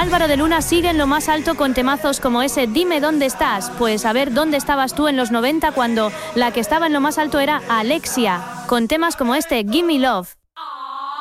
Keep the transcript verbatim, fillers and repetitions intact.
Álvaro de Luna sigue en lo más alto con temazos como ese Dime dónde estás. Pues a ver dónde estabas tú en los noventa cuando la que estaba en lo más alto era Alexia, con temas como este Gimme Love.